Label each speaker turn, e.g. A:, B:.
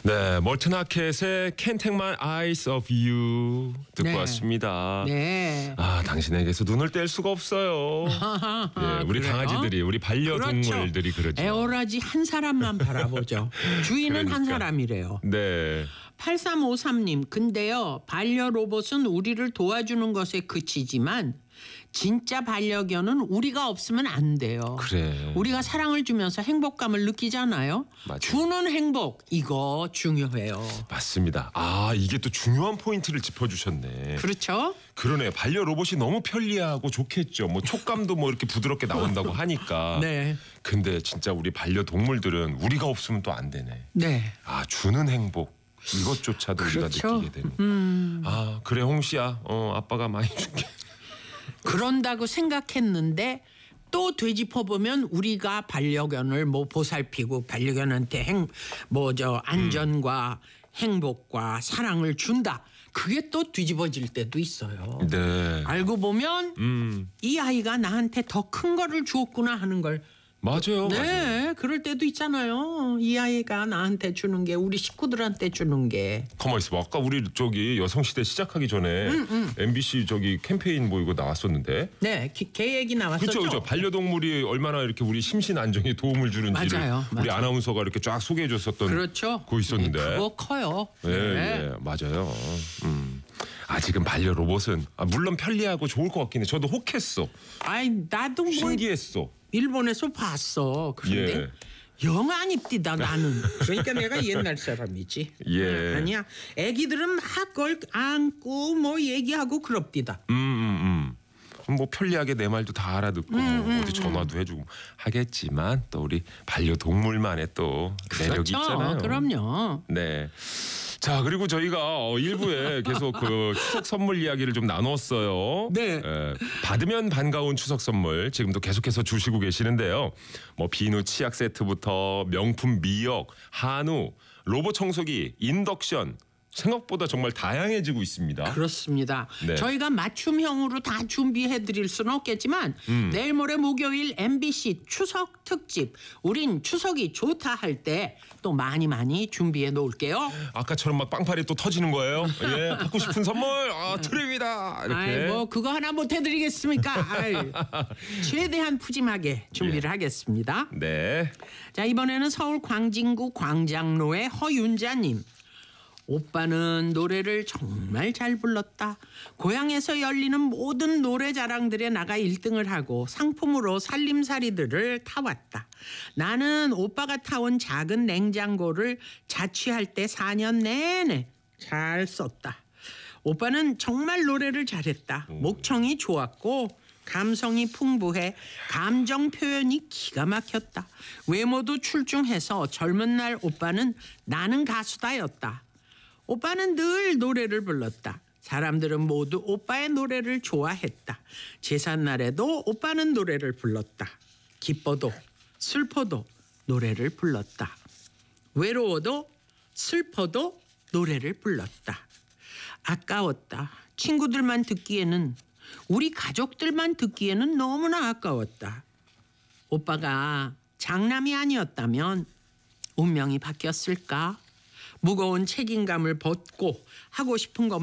A: 네, 멀티나켓의 Can't Take My Eyes Off You 듣고
B: 네.
A: 왔습니다.
B: 네.
A: 아, 당신에게서 눈을 뗄 수가 없어요. 예, 우리
B: 그래요?
A: 강아지들이, 우리 반려동물들이 그러죠.
B: 에어라지 한 사람만 바라보죠. 주인은 한
A: 그러니까.
B: 사람이래요.
A: 네.
B: 8353님, 근데요, 반려로봇은 우리를 도와주는 것에 그치지만 진짜 반려견은 우리가 없으면 안 돼요.
A: 그래.
B: 우리가 사랑을 주면서 행복감을 느끼잖아요.
A: 맞아요.
B: 주는 행복, 이거 중요해요.
A: 맞습니다. 아, 이게 또 중요한 포인트를 짚어주셨네.
B: 그렇죠?
A: 그러네. 반려 로봇이 너무 편리하고 좋겠죠. 뭐 촉감도 뭐 이렇게 부드럽게 나온다고 하니까.
B: 네.
A: 근데 진짜 우리 반려동물들은 우리가 없으면 또 안 되네.
B: 네.
A: 아, 주는 행복. 이것조차도 우리가
B: 그렇죠.
A: 느끼게 되는. 아, 그래 홍씨야. 아빠가 많이 줄게.
B: 그런다고 생각했는데 또 되짚어 보면 우리가 반려견을 뭐 보살피고 반려견한테 안전과 행복과 사랑을 준다. 그게 또 뒤집어질 때도 있어요.
A: 네.
B: 알고 보면 이 아이가 나한테 더 큰 거를 주었구나 하는 걸.
A: 맞아요.
B: 네,
A: 맞아요.
B: 그럴 때도 있잖아요. 이 아이가 나한테 주는 게 우리 식구들한테 주는 게.
A: 가만 있어봐. 아까 우리 저기 여성시대 시작하기 전에 MBC 저기 캠페인 뭐 이거 나왔었는데.
B: 네, 걔 얘기 나왔었죠.
A: 그렇죠, 그렇죠. 반려동물이 얼마나 이렇게 우리 심신 안정에 도움을 주는지를
B: 맞아요,
A: 우리
B: 맞아요.
A: 아나운서가 이렇게 쫙 소개해줬었던.
B: 그렇죠.
A: 그거 있었는데.
B: 그거 커요.
A: 예, 예, 맞아요. 아직은 반려 로봇은 물론 편리하고 좋을 것 같긴 해. 저도 혹했어.
B: 아이 나도 뭐
A: 신기했어.
B: 일본에서 봤어. 그런데
A: 예.
B: 영 안 입디다 나는. 그러니까 내가 옛날 사람이지.
A: 예.
B: 아니야. 애기들은 막 그걸 안고 뭐 얘기하고 그럽디다.
A: 뭐 편리하게 내 말도 다 알아듣고 뭐 어디 전화도 해주고 하겠지만 또 우리 반려동물만의 또 매력이
B: 그렇죠.
A: 있잖아요.
B: 그럼요.
A: 네. 자, 그리고 저희가 1부에 계속 그 추석 선물 이야기를 좀 나눴어요.
B: 네.
A: 받으면 반가운 추석 선물 지금도 계속해서 주시고 계시는데요. 뭐 비누 치약 세트부터 명품 미역, 한우, 로봇 청소기, 인덕션 생각보다 정말 다양해지고 있습니다.
B: 그렇습니다.
A: 네.
B: 저희가 맞춤형으로 다 준비해 드릴 수는 없겠지만 내일 모레 목요일 MBC 추석 특집 우린 추석이 좋다 할 때 또 많이 준비해 놓을게요.
A: 아까처럼 막 빵파리 또 터지는 거예요. 예, 받고 싶은 선물 드립니다. 이렇게.
B: 아이 뭐 그거 하나 못 해드리겠습니까? 아이, 최대한 푸짐하게 준비를 하겠습니다.
A: 네.
B: 자, 이번에는 서울 광진구 광장로의 허윤자님. 오빠는 노래를 정말 잘 불렀다. 고향에서 열리는 모든 노래 자랑들에 나가 1등을 하고 상품으로 살림살이들을 타왔다. 나는 오빠가 타온 작은 냉장고를 자취할 때 4년 내내 잘 썼다. 오빠는 정말 노래를 잘했다. 목청이 좋았고 감성이 풍부해 감정 표현이 기가 막혔다. 외모도 출중해서 젊은 날 오빠는 나는 가수다였다. 오빠는 늘 노래를 불렀다. 사람들은 모두 오빠의 노래를 좋아했다. 제삿날에도 오빠는 노래를 불렀다. 기뻐도 슬퍼도 노래를 불렀다. 외로워도 슬퍼도 노래를 불렀다. 아까웠다. 친구들만 듣기에는 우리 가족들만 듣기에는 너무나 아까웠다. 오빠가 장남이 아니었다면 운명이 바뀌었을까? 무거운 책임감을 벗고 하고 싶은 것